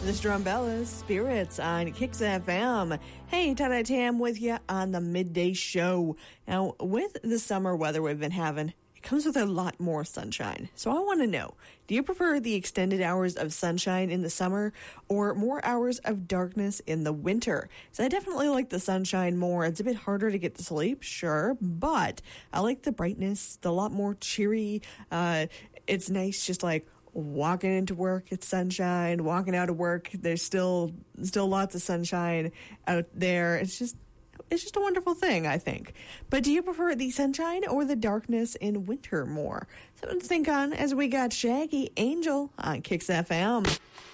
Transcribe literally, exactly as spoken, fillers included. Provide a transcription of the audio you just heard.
This Drumbella Spirits on Kicks F M. Hey, Tada Tam with you on the midday show. Now, with the summer weather we've been having, it comes with a lot more sunshine. So I want to know, do you prefer the extended hours of sunshine in the summer or more hours of darkness in the winter? So I definitely like the sunshine more. It's a bit harder to get to sleep, sure, but I like the brightness, the lot more cheery. Uh, it's nice just like walking into work, it's sunshine. Walking out of work, there's still still lots of sunshine out there. It's just it's just a wonderful thing, I think. But do you prefer the sunshine or the darkness in winter more? Something to think on as we got Shaggy Angel on Kicks F M.